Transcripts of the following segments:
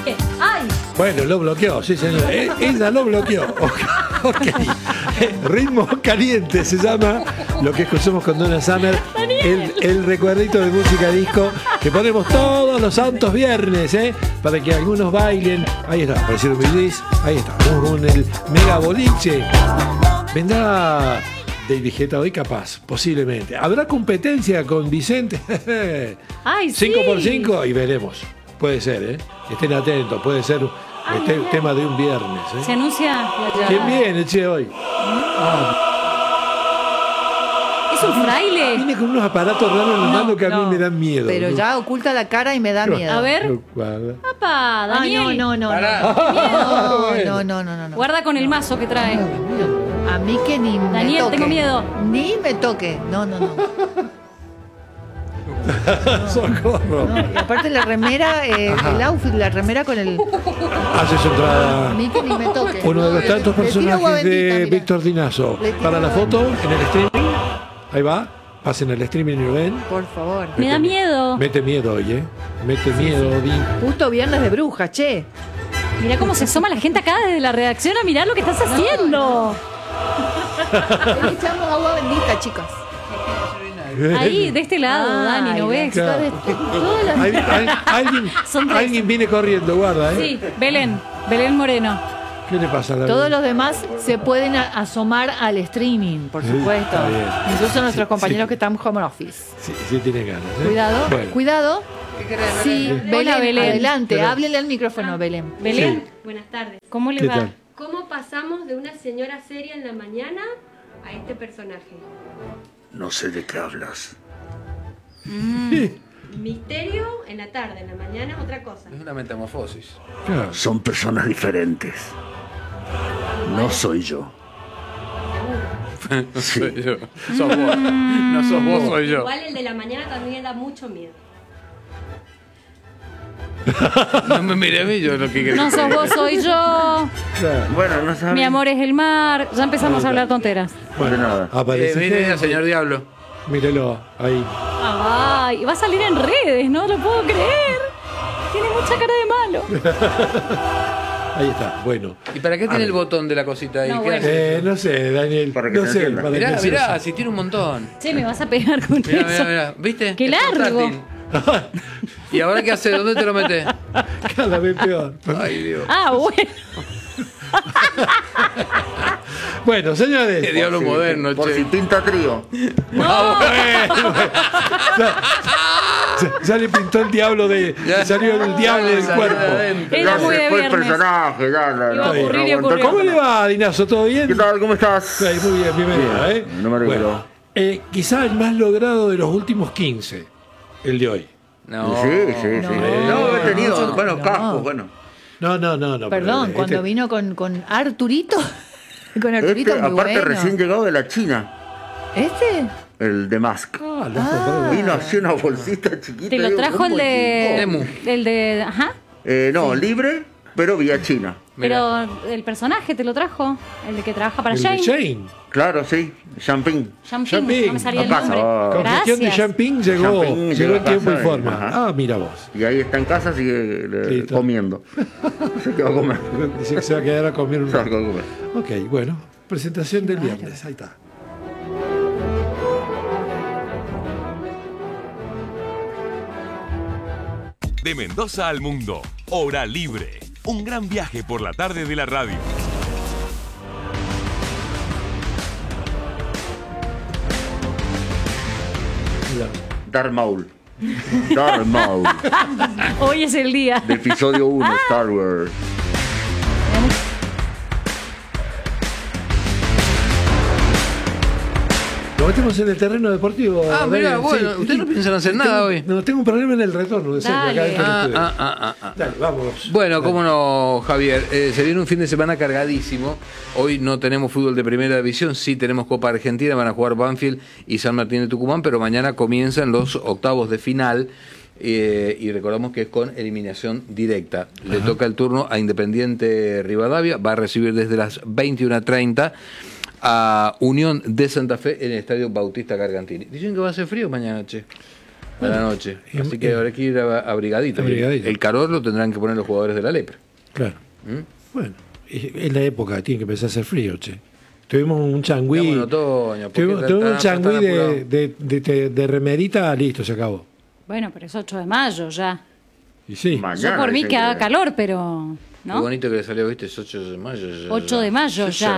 ¡Ay! Bueno, lo bloqueó, sí, señor. Ella lo bloqueó. Ok. Ritmo caliente se llama lo que escuchamos con Donna Summer. El recuerdito de música disco que ponemos todos los santos viernes, para que algunos bailen. Ahí está, aparecieron Billis. Ahí está, con el mega boliche. Vendrá David Guetta hoy, capaz, posiblemente. ¿Habrá competencia con Vicente? ¡Ay, sí! 5x5 y veremos. Puede ser, Estén atentos, puede ser tema de un viernes. Se anuncia. ¿Quién viene, che, hoy? ¿Es un fraile? Viene con unos aparatos raros en la mano que a mí me dan miedo. Pero ya oculta la cara y me da miedo. A ver. Guarda. ¡Apa, Daniel! No. Guarda con el mazo que trae. A mí que ni me Daniel, toque. tengo miedo. Ni me toque. No. ¡Socorro! No, y aparte la remera, el outfit, la remera con el... Hace su entrada A mí que ni me toque. uno de los tantos Le tiro agua personajes de bendita, mira. Víctor Dinazo. Le tiro Para la agua foto, en el streaming. Ahí va. Pasen el streaming y lo ven. Por favor. Me da miedo. Mete miedo hoy, Mete miedo, Odín. Justo viernes de bruja, che. Mirá cómo se asoma la gente acá desde la redacción a mirar lo que estás haciendo. Le echamos agua bendita, chicas. Ahí, de este lado, Dani, ¿no ves? claro. Todas las- Alguien viene corriendo, guarda, Sí, Belén Moreno. ¿Qué le pasa a la Todos los demás se pueden asomar al streaming, por Sí, supuesto. está bien. Incluso nuestros Sí, compañeros sí. que están en home office. Sí, tiene ganas. Cuidado, Bueno. cuidado. Sí, Belén, Hola, Belén. adelante, Pero- háblele al micrófono, Belén. Belén, Buenas tardes. ¿cómo le ¿Qué va? tal? ¿Cómo pasamos de una señora seria en la mañana a este personaje? No sé de qué hablas. Misterio en la tarde, en la mañana otra cosa. Es una metamorfosis. Claro. Son personas diferentes. No soy yo. No Sí. soy yo. Sos vos. No sos vos, soy yo. Igual el de la mañana también da mucho miedo. No me mire a mí, yo lo que quiero. No sos vos, soy yo. Claro. Bueno, no sabes. Mi amor es el mar. Ya empezamos a hablar tonteras. Bueno, De nada. aparece. Mire, gente. señor Diablo. Mírelo, ahí. Ay, va a salir en redes, no lo puedo creer. Tiene mucha cara de malo. Ahí está, bueno. ¿Y para qué tiene el botón de la cosita ahí? No, ¿Qué bueno. hace? No sé, Daniel. Para que no se sé. entienda. Para Mirá, que mirá, si tiene un montón. Che, me vas a pegar con Mirá, eso. mirá. ¿Viste? ¡Qué Es largo! portátil. ¿Y ahora qué hace? ¿Dónde te lo metes? Cada vez peor. Ay, Dios. Ah, bueno. Bueno, Qué señores. diablo moderno, Por si che. pinta trío. Ya le pintó el diablo de. Ya. Salió el diablo del Salió cuerpo. de adentro. Era Ya muy se de fue el viernes. personaje, ya. Iba a ocurrir y aguantó. ocurrió. ¿Cómo le va, Dinazo? ¿Todo bien? ¿Qué tal? ¿Cómo estás? Sí, muy bien, bienvenida, Bien, no me alegro. Bueno, quizá el más logrado de los últimos 15, el de hoy. No. Sí. No, he tenido, no, bueno, no. cascos, bueno. No. Perdón, pero, cuando vino con Arturito. Con Arturito muy Aparte, bueno. recién llegado de la China, ¿Este? el de Mask. Ah, lo has comprado. Vino así una bolsita chiquita. Te lo digo, trajo ¿cómo el de. Temu. El de. Ajá. llegó? No, libre, pero vía China. Mira. Pero el personaje te lo trajo. El de que trabaja para El de Shane. Shane. Claro, sí. Champagne. Champing. No me salía el No pasa. nombre. Con gestión de Gracias. Champing llegó Champing llegó en a tiempo y casa, forma. ajá. Ah, mira vos. Y ahí está en casa, sigue Listo. comiendo. Se quedó a comer. Dice que se va a quedar a comer un Se va a rato. comer. Ok, bueno. Presentación del viernes. Ahí está. De Mendoza al mundo, Hora Libre. Un gran viaje por la tarde de la radio. Darth Maul. Darth Maul. Hoy es el día. De episodio 1, Star Wars. Nos metemos en el terreno deportivo. Ah, mira, Daniel, bueno, sí. ustedes no piensan hacer nada Tengo- hoy. No, tengo un problema en el retorno. De serio, Dale. acá dentro del estudio. Ah. Dale, vamos. Bueno, cómo no, Javier. Se viene un fin de semana cargadísimo. Hoy no tenemos fútbol de primera división, sí tenemos Copa Argentina, van a jugar Banfield y San Martín de Tucumán, pero mañana comienzan los octavos de final. Y recordamos que es con eliminación directa. Le toca el turno a Independiente Rivadavia, va a recibir desde las 21:30 a Unión de Santa Fe en el Estadio Bautista Gargantini. Dicen que va a hacer frío mañana, che. a la noche. Así que habrá que ir abrigadito. Abrigadito. El calor lo tendrán que poner los jugadores de la lepra. Claro. Bueno, es la época, tiene que empezar a hacer frío, che. Tuvimos un changüí. Estamos en otoño, ¿por qué Tuvimos tan un changüí apurado? de remerita, listo, se acabó. Bueno, pero es 8 de mayo ya. Y sí. Mañana Yo por mí dicen que haga calor, pero... Qué ¿no? bonito que le salió, ¿viste? Es 8 de mayo. 8 de mayo ya.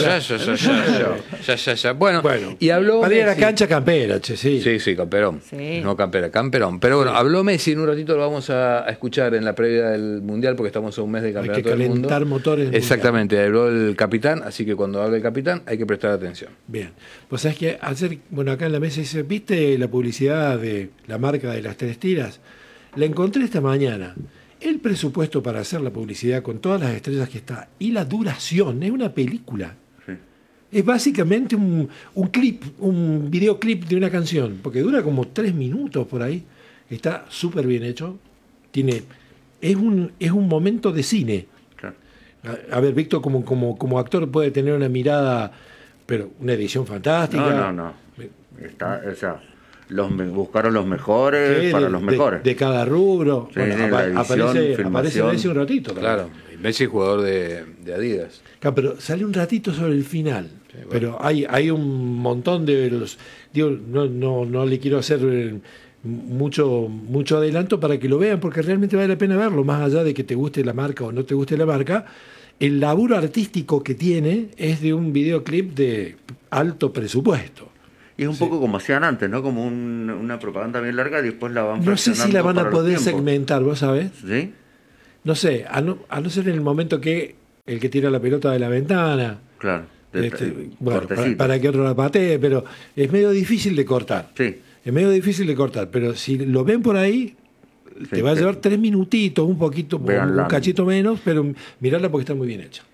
Ya. Bueno, y habló Para ir a la Messi. cancha campera, che, sí. Sí, camperón. Sí. No campera, camperón. Pero bueno, habló Messi, en un ratito lo vamos a escuchar en la previa del Mundial, porque estamos a un mes de Hay que campeonato del mundo. calentar motores. del Exactamente, habló el capitán, así que cuando hable el capitán hay que prestar atención. Bien. Pues sabes que acá en la mesa dice, ¿viste la publicidad de la marca de las 3 tiras? La encontré esta mañana. El presupuesto para hacer la publicidad con todas las estrellas que está y la duración, es una película. Sí. Es básicamente un clip, un videoclip de una canción, porque dura como 3 minutos por ahí. Está súper bien hecho. Es un momento de cine. Claro. A ver, Víctor como actor puede tener una mirada, pero una edición fantástica. No. Está, o sea, buscaron los mejores Sí, para los mejores. de cada rubro. Sí, la edición, aparece filmación. Messi un ratito. también. Claro, Messi es jugador de Adidas. Claro, pero sale un ratito sobre el final. bueno. Pero hay un montón de los... Digo, no le quiero hacer mucho adelanto para que lo vean, porque realmente vale la pena verlo, más allá de que te guste la marca o no te guste la marca. El laburo artístico que tiene es de un videoclip de alto presupuesto. Y es un poco como hacían antes, ¿no? Como una propaganda bien larga y después la van No sé si la van a fraccionando para los poder tiempos. segmentar, ¿vos sabés? ¿Sí? No sé, a no ser en el momento que el que tira la pelota de la ventana, Claro. bueno, Cortecito. para que otro la patee, pero es medio difícil de cortar. Sí. Es medio difícil de cortar, pero si lo ven por ahí, te va a llevar 3 minutitos, un poquito, Véanla. un cachito menos, pero mirarla porque está muy bien hecha.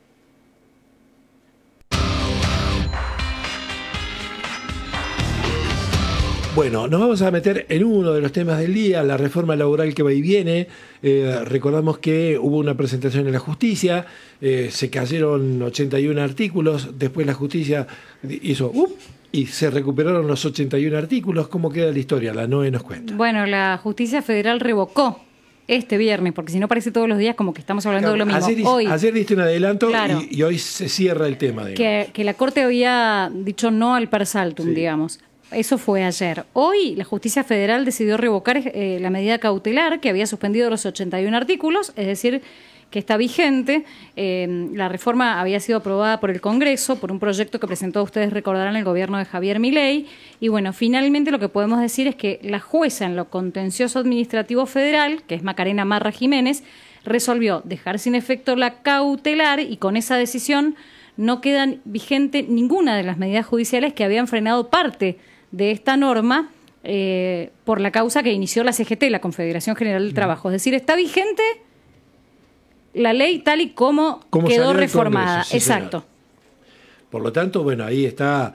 Bueno, nos vamos a meter en uno de los temas del día, la reforma laboral que va y viene. Recordamos que hubo una presentación en la justicia, se cayeron 81 artículos, después la justicia hizo y se recuperaron los 81 artículos. ¿Cómo queda la historia? La Noe nos cuenta. Bueno, la Justicia Federal revocó este viernes, porque si no parece todos los días como que estamos hablando de lo mismo. Ayer diste un adelanto, Claro. y hoy se cierra el tema. Que la Corte había dicho no al per saltum, Sí. digamos. Eso fue ayer. Hoy la Justicia Federal decidió revocar la medida cautelar que había suspendido los 81 artículos, es decir, que está vigente. La reforma había sido aprobada por el Congreso, por un proyecto que presentó, ustedes recordarán, el gobierno de Javier Milei. Y bueno, finalmente lo que podemos decir es que la jueza en lo contencioso administrativo federal, que es Macarena Marra Jiménez, resolvió dejar sin efecto la cautelar y con esa decisión no quedan vigente ninguna de las medidas judiciales que habían frenado parte de esta norma por la causa que inició la CGT, la Confederación General del Trabajo. Es decir, está vigente la ley tal y como Como quedó salió del reformada. Congreso, sí, Exacto. señor. Por lo tanto, bueno, ahí está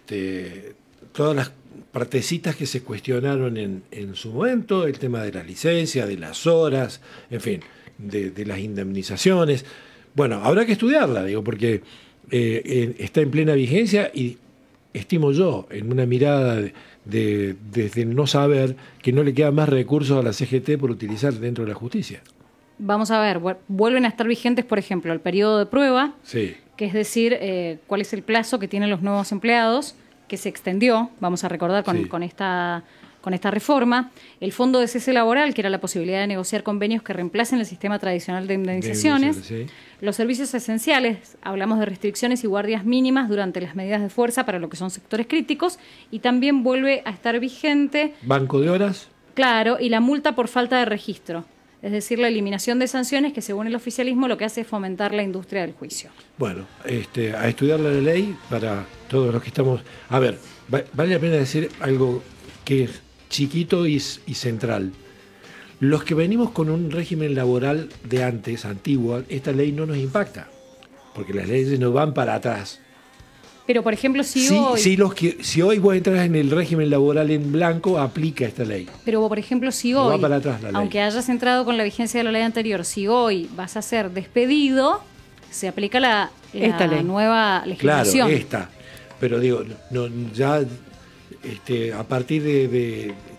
todas las partecitas que se cuestionaron en su momento, el tema de la licencia, de las horas, en fin, de las indemnizaciones. Bueno, habrá que estudiarla, digo, porque está en plena vigencia y estimo yo, en una mirada desde el no saber, que no le quedan más recursos a la CGT por utilizar dentro de la justicia. Vamos a ver, vuelven a estar vigentes, por ejemplo, el periodo de prueba, Sí. que es decir, cuál es el plazo que tienen los nuevos empleados, que se extendió, vamos a recordar Sí. con esta reforma, el fondo de cese laboral, que era la posibilidad de negociar convenios que reemplacen el sistema tradicional de indemnizaciones, Sí. los servicios esenciales, hablamos de restricciones y guardias mínimas durante las medidas de fuerza para lo que son sectores críticos, y también vuelve a estar vigente, Banco de horas. claro, y la multa por falta de registro. Es decir, la eliminación de sanciones que según el oficialismo lo que hace es fomentar la industria del juicio. Bueno, a estudiar la ley para todos los que estamos... A ver, vale la pena decir algo que es chiquito y central. Los que venimos con un régimen laboral de antes, antiguo, esta ley no nos impacta, porque las leyes no van para atrás. Pero, por ejemplo, si hoy vos entras en el régimen laboral en blanco, aplica esta ley. Pero, por ejemplo, si No va hoy, para atrás la ley. aunque hayas entrado con la vigencia de la ley anterior, si hoy vas a ser despedido, se aplica la Esta ley. nueva legislación. Claro, esta. Pero digo, ya a partir de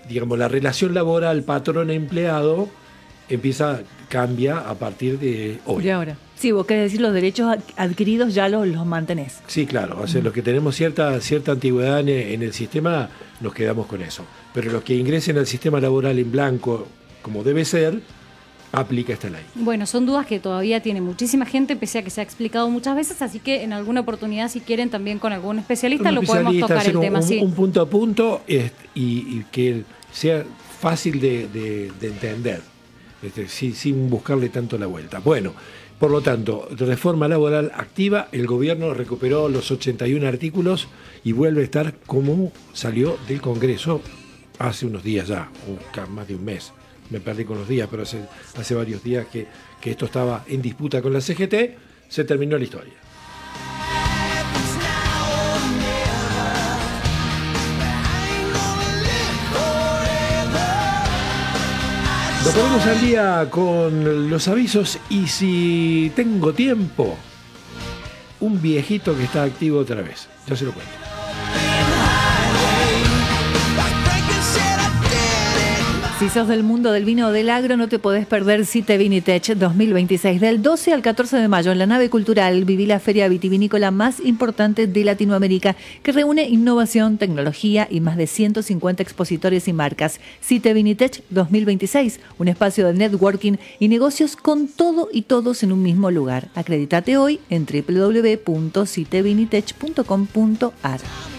digamos, la relación laboral patrón-empleado cambia a partir de hoy. Y ahora. Sí, vos querés decir los derechos adquiridos ya los mantenés. Sí, claro. O sea, los que tenemos cierta antigüedad en el sistema, nos quedamos con eso. Pero los que ingresen al sistema laboral en blanco, como debe ser, aplica esta ley. Bueno, son dudas que todavía tiene muchísima gente, pese a que se ha explicado muchas veces, así que en alguna oportunidad, si quieren, también con algún especialista, lo podemos tocar hacer el tema. Un punto a punto y que sea fácil de entender, sin buscarle tanto la vuelta. Bueno, por lo tanto, reforma laboral activa, el gobierno recuperó los 81 artículos y vuelve a estar como salió del Congreso hace unos días ya, más de un mes. Me perdí con los días, pero hace varios días que esto estaba en disputa con la CGT, se terminó la historia. Nos ponemos al día con los avisos y si tengo tiempo, un viejito que está activo otra vez. Ya se lo cuento. Si sos del mundo del vino o del agro, no te podés perder Cite Vinitech 2026. Del 12 al 14 de mayo en la nave cultural viví la feria vitivinícola más importante de Latinoamérica, que reúne innovación, tecnología y más de 150 expositores y marcas. Cite Vinitech 2026, un espacio de networking y negocios con todo y todos en un mismo lugar. Acredítate hoy en www.citevinitech.com.ar.